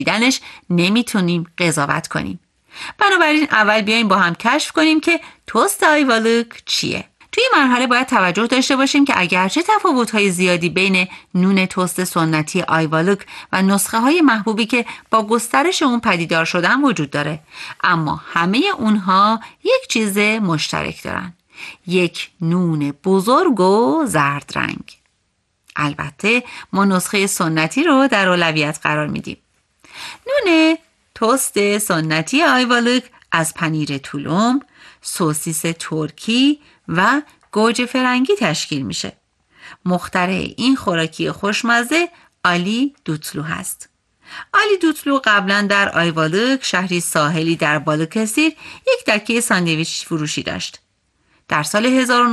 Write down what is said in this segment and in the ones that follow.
دیدنش نمیتونیم قضاوت کنیم. بنابراین اول بیایم با هم کشف کنیم که توست آیوالک چیه. توی این مرحله باید توجه داشته باشیم که اگرچه تفاوت‌های زیادی بین نون توست سنتی آیوالک و نسخه‌های محبوبی که با گسترش اون پدیدار شدن وجود داره، اما همه اونها یک چیز مشترک دارن: یک نون بزرگ و زرد رنگ. البته ما نسخه سنتی رو در اولویت قرار میدیم. نون توست سنتی آیوالک از پنیر تولوم، سوسیس ترکی و گوجه فرنگی تشکیل میشه. مخترع این خوراکی خوشمزه آلی دوتلو هست. آلی دوتلو قبلا در آیوالک، شهری ساحلی در بالوکسیر، یک دکه ساندویچ فروشی داشت. در سال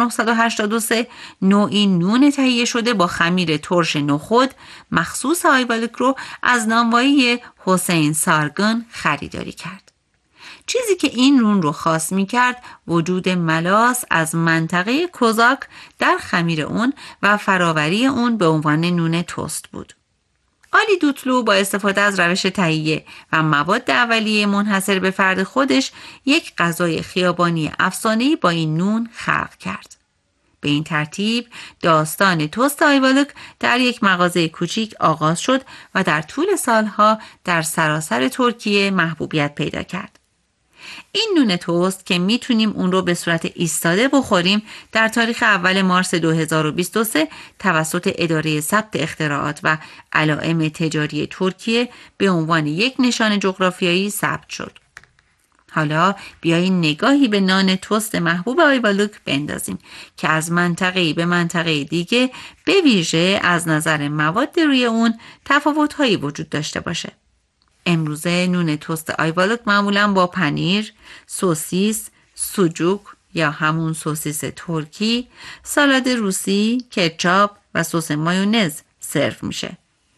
1983 نوعی نون تهیه شده با خمیر ترش نخود مخصوص آیوالک رو از نانوایی حسین سارگن خریداری کرد. چیزی که این نون رو خاص می کرد وجود ملاس از منطقه کوزاک در خمیر اون و فراوری اون به عنوان نون توست بود. آلی دوتلو با استفاده از روش تهیه و مواد اولیه منحصر به فرد خودش یک غذای خیابانی افسانه‌ای با این نون خلق کرد. به این ترتیب داستان توست آیوالک در یک مغازه کوچیک آغاز شد و در طول سالها در سراسر ترکیه محبوبیت پیدا کرد. این نون توست که میتونیم اون رو به صورت ایستاده بخوریم در تاریخ اول مارس 2023 توسط اداره ثبت اختراعات و علائم تجاری ترکیه به عنوان یک نشان جغرافیایی ثبت شد. حالا بیایید نگاهی به نان توست محبوب آیوالک بندازیم که از منطقه‌ای به منطقه دیگه به ویژه از نظر مواد روی اون تفاوت‌هایی وجود داشته باشه. امروزه نون توست آیوالک معمولاً با پنیر، سوسیس، سوجوک یا همون سوسیس ترکی، سالاد روسی، کچاپ و سس مایونز سرو میشه.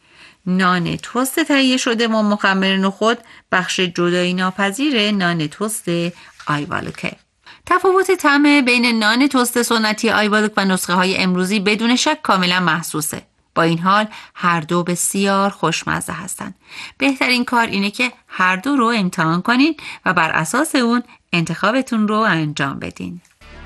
نان توست تهیه شده با مخمر نخود بخش جدایی ناپذیر نان توست آیوالکه. تفاوت طعم بین نان توست سنتی آیوالک و نسخه های امروزی بدون شک کاملا محسوسه. با این حال هر دو بسیار خوشمزه هستند. بهترین کار اینه که هر دو رو امتحان کنین و بر اساس اون انتخابتون رو انجام بدین.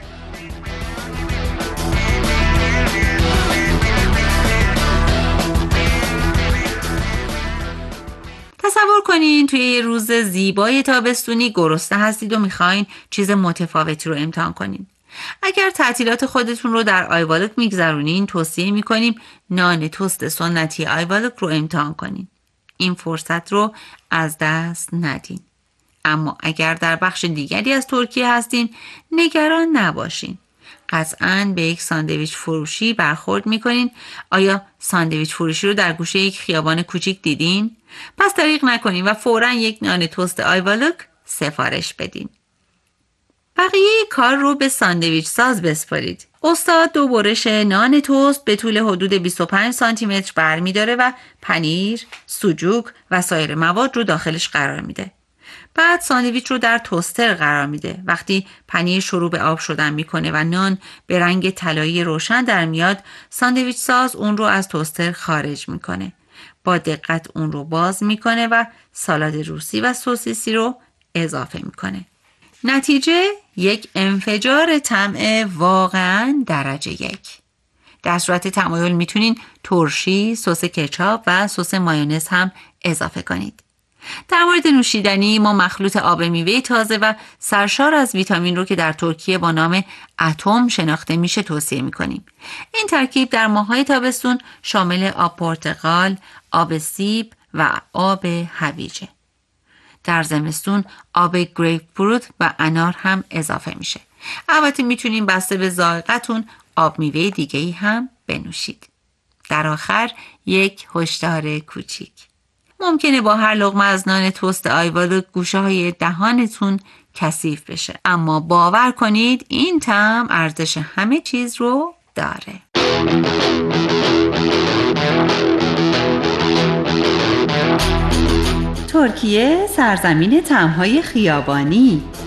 تصور کنین توی یه روز زیبای تابستونی گرسنه هستید و میخواین چیز متفاوتی رو امتحان کنین. اگر تعطیلات خودتون رو در آیوالک میگذرونین توصیه میکنیم نان توست سنتی آیوالک رو امتحان کنین. این فرصت رو از دست ندین. اما اگر در بخش دیگری از ترکیه هستین نگران نباشین. قطعاً به یک ساندویچ فروشی برخورد میکنین. آیا ساندویچ فروشی رو در گوشه یک خیابان کوچیک دیدین؟ پس دریغ نکنین و فوراً یک نان توست آیوالک سفارش بدین. بقیه کار رو به ساندویچ ساز بسپارید. استاد 2 برش نان توست به طول حدود 25 سانتی متر برمی داره و پنیر، سوجوک و سایر مواد رو داخلش قرار میده. بعد ساندویچ رو در توستر قرار میده. وقتی پنیر شروع به آب شدن میکنه و نان به رنگ طلایی روشن در میاد، ساندویچ ساز اون رو از توستر خارج میکنه. با دقت اون رو باز میکنه و سالاد روسی و سوسیسی رو اضافه میکنه. نتیجه یک انفجار طعم واقعاً درجه 1. در صورت تمایل میتونین ترشی، سس کچاپ و سس مایونز هم اضافه کنید. در مورد نوشیدنی ما مخلوط آب میوه تازه و سرشار از ویتامین رو که در ترکیه با نام اتم شناخته میشه توصیه میکنیم. این ترکیب در ماه‌های تابستون شامل آب پرتقال، آب سیب و آب هویجه. در زمستون آب گریپ فروت و انار هم اضافه میشه. البته میتونین بسته به ذائقتون آب میوه دیگه‌ای هم بنوشید. در آخر یک هشدار کوچیک. ممکنه با هر لقمه از نان توست آیوالک گوشه‌های دهانتون کثیف بشه، اما باور کنید این طعم ارزش همه چیز رو داره. ترکیه سرزمین طعم‌های خیابانی.